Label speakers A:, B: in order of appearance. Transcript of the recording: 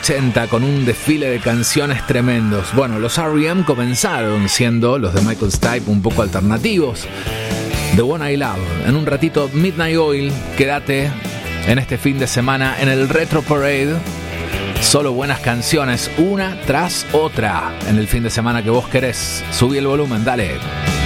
A: 80 con un desfile de canciones tremendos. Bueno, los R.E.M. comenzaron siendo los de Michael Stipe un poco alternativos. The One I Love. En un ratito, Midnight Oil. Quédate en este fin de semana en el Retro Parade. Solo buenas canciones, una tras otra, en el fin de semana que vos querés. Subí el volumen, dale.